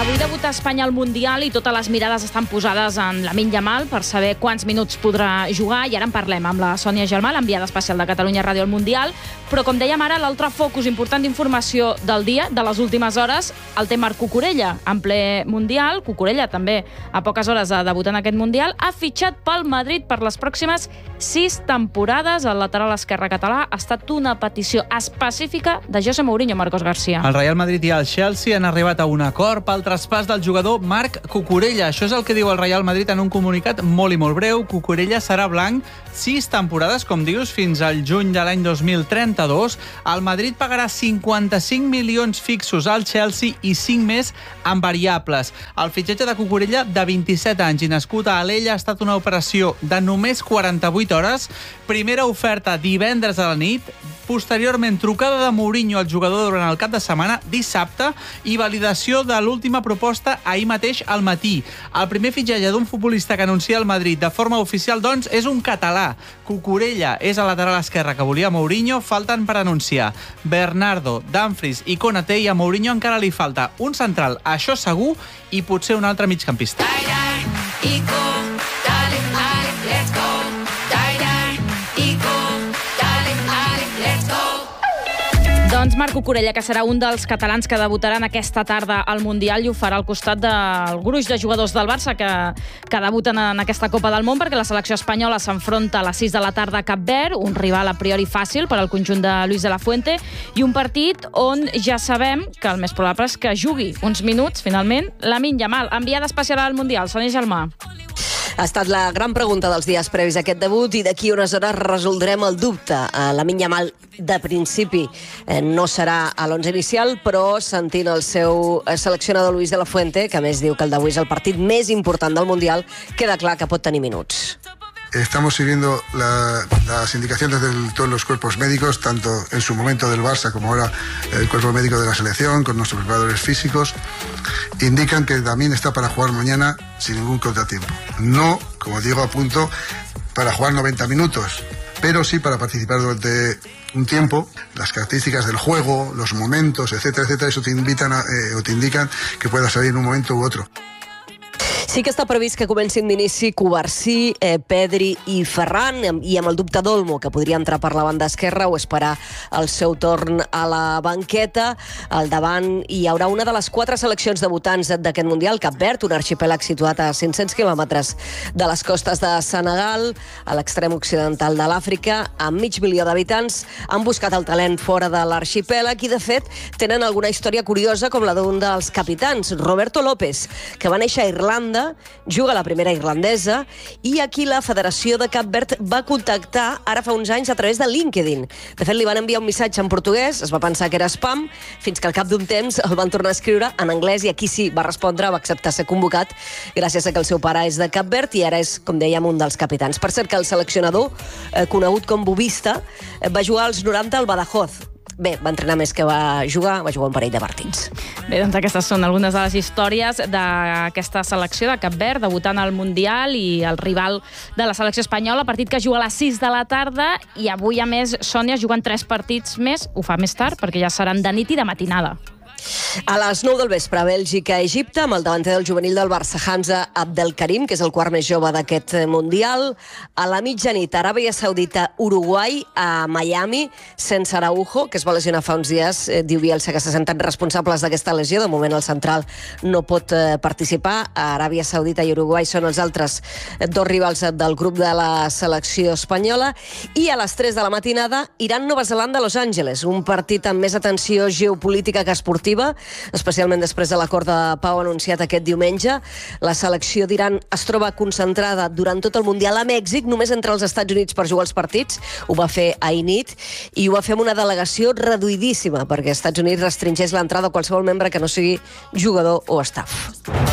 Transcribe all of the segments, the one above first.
Avui debuta Espanya al Mundial i totes les mirades estan posades en Lamine Yamal per saber quants minuts podrà jugar, i ara en parlem amb la Sònia Germà, l'enviada especial de Catalunya Ràdio al Mundial. Però, com dèiem ara, l'altre focus important d'informació del dia, de les últimes hores, el té Marc Cucurella, en ple Mundial. Cucurella, també a poques hores de debutar en aquest Mundial, ha fitxat pel Madrid per les pròximes 6 temporades. El lateral esquerre català ha estat una petició específica de José Mourinho, Marcos García. El Real Madrid i el Chelsea han arribat a un acord pel traspàs del jugador Marc Cucurella. Això és el que diu el Real Madrid en un comunicat molt i molt breu. Cucurella serà blanc 6 temporades, com dius, fins al juny de l'any 2032. El Madrid pagarà 55 milions fixos al Chelsea i 5 més en variables. El fitxatge de Cucurella, de 27 anys i nascut a Alella, ha estat una operació de només 48 hores. Primera oferta divendres a la nit, posteriorment trucada de Mourinho al jugador durant el cap de setmana, dissabte, i validació de l'última proposta ahir mateix al matí. El primer fitxatge d'un futbolista que anuncia el Madrid de forma oficial, doncs, és un català. Cucurella és el lateral esquerre que volia Mourinho. Falten per anunciar Bernardo, Dumfries i Konaté, i a Mourinho encara li falta un central, això segur, i potser un altre migcampista. Doncs Marc Cucurella, que serà un dels catalans que debutaran aquesta tarda al Mundial, i ho farà al costat del gruix de jugadors del Barça que debuten en aquesta Copa del Món, perquè la selecció espanyola s'enfronta a les 6 de la tarda a Cap Verd, un rival a priori fàcil per al conjunt de Luis de la Fuente, i un partit on ja sabem que el més probable és que jugui uns minuts, finalment, Lamine Yamal, enviada especial al Mundial. Sònia Germà. Ha estat la gran pregunta dels dies previs a aquest debut, i d'aquí unes hores resoldrem el dubte. Lamine Yamal, de principi, no serà a l'11 inicial, però sentint el seu seleccionador Luis de la Fuente, que a més diu que el d'avui és el partit més important del Mundial, queda clar que pot tenir minuts. Estamos siguiendo las indicaciones de todos los cuerpos médicos, tanto en su momento del Barça como ahora el cuerpo médico de la selección, con nuestros preparadores físicos. Indican que Lamine está para jugar mañana sin ningún contratiempo. No, como digo, a punto para jugar 90 minutos, pero sí para participar durante un tiempo. Las características del juego, los momentos, etcétera, etcétera, eso te invitan o te indican que pueda salir en un momento u otro. Sí que està previst que comencin d'inici Cubarsí, Pedri i Ferran, i amb el dubte d'Olmo, que podria entrar per la banda esquerra o esperar el seu torn a la banqueta. Al davant hi haurà una de les 4 seleccions debutants d'aquest Mundial, Cap Verd, un arxipèlag situat a 500 quilòmetres de les costes de Senegal, a l'extrem occidental de l'Àfrica, amb 500 milió d'habitants. Han buscat el talent fora de l'arxipèlag i, de fet, tenen alguna història curiosa, com la d'un dels capitans, Roberto López, que va néixer a Irlanda, juga a la primera irlandesa, i aquí la Federació de Cap Verd va contactar ara fa uns anys a través de LinkedIn. De fet, li van enviar un missatge en portuguès, es va pensar que era spam, fins que al cap d'un temps el van tornar a escriure en anglès, i aquí sí, va respondre, va acceptar ser convocat, gràcies a que el seu pare és de Cap Verd i ara és, com dèiem, un dels capitans. Per cert, que el seleccionador, conegut com Bobista, va jugar als 90 al Badajoz. Bé, va entrenar més que va jugar un parell de partits. Bé, doncs aquestes són algunes de les històries d'aquesta selecció de Cap Verd, debutant al Mundial, i el rival de la selecció espanyola, partit que juga a les 6 de la tarda, i avui, a més, Sònia, juguen 3 partits més, ho fa més tard, perquè ja seran de nit i de matinada. A les 9 del vespre, Bèlgica-Egipte, amb el davanter del juvenil del Barça, Hamza Abdelkarim, que és el quart més jove d'aquest Mundial. A la mitjanit, Aràbia Saudita-Uruguai, a Miami, sense Araujo, que es va lesionar fa uns dies. Diu Bielsa que se senten responsables d'aquesta lesió. De moment el central no pot participar. Aràbia Saudita i Uruguai són els altres 2 rivals del grup de la selecció espanyola. I a les 3 de la matinada, Iran-Nova Zelanda-Los Angeles, un partit amb més atenció geopolítica que esportiva, especialment després de l'acord de pau anunciat aquest diumenge. La selecció d'Iran es troba concentrada durant tot el Mundial a Mèxic, només entre els Estats Units per jugar els partits. Ho va fer ahir nit, i ho va fer amb una delegació reduïdíssima, perquè els Estats Units restringeix l'entrada a qualsevol membre que no sigui jugador o staff.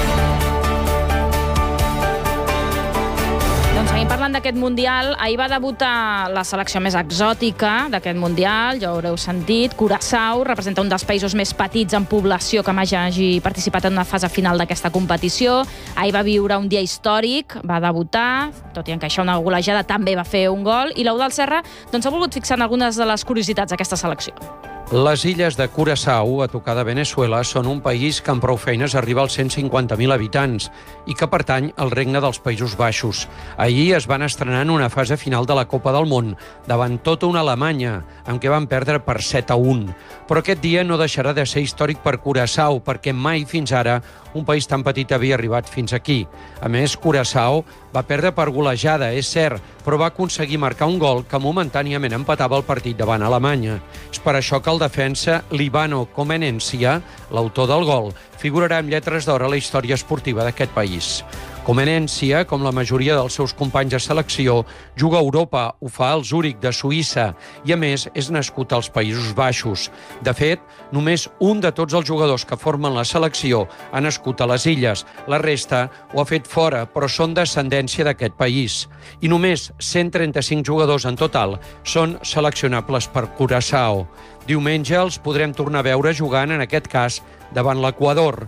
Seguim parlant d'aquest Mundial. Ahir va debutar la selecció més exòtica d'aquest Mundial, ja ho haureu sentit. Curaçao representa un dels països més petits en població que mai hagi participat en una fase final d'aquesta competició. Ahir va viure un dia històric, va debutar, tot i encaixar una golejada, també va fer un gol, i l'Eudald Serra doncs, ha volgut fixar en algunes de les curiositats d'aquesta selecció. Les illes de Curaçao, a tocar de Veneçuela, són un país que amb prou feines arriba als 150.000 habitants i que pertany al Regne dels Països Baixos. Ahir es van estrenar en una fase final de la Copa del Món, davant tota una Alemanya, amb què van perdre per 7-1. Però aquest dia no deixarà de ser històric per Curaçao, perquè mai fins ara un país tan petit havia arribat fins aquí. A més, Curaçao va perdre per golejada, és cert, però va aconseguir marcar un gol que momentàniament empatava el partit davant Alemanya. És per això que el defensa Libano Comenencia, l'autor del gol, figurarà amb lletres d'or a la història esportiva d'aquest país. Comenencia, com la majoria dels seus companys de selecció, juga a Europa, ho fa al Zúrich de Suïssa i, a més, és nascut als Països Baixos. De fet, només un de tots els jugadors que formen la selecció ha nascut a les illes. La resta ho ha fet fora, però són descendència d'aquest país. I només 135 jugadors en total són seleccionables per Curaçao. Diumenge els podrem tornar a veure jugant, en aquest cas, davant l'Equador.